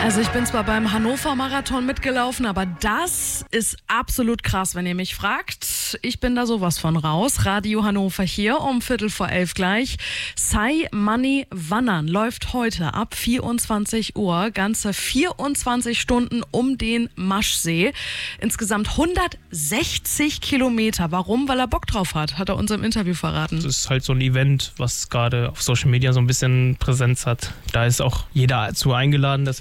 Also ich bin zwar beim Hannover-Marathon mitgelaufen, aber das ist absolut krass, wenn ihr mich fragt. Ich bin da sowas von raus. Radio Hannover hier um 11:15 gleich. Sai Money Wandern läuft heute ab 24 Uhr. Ganze 24 Stunden um den Maschsee. Insgesamt 160 Kilometer. Warum? Weil er Bock drauf hat er uns im Interview verraten. Das ist halt so ein Event, was gerade auf Social Media so ein bisschen Präsenz hat. Da ist auch jeder zu eingeladen, dass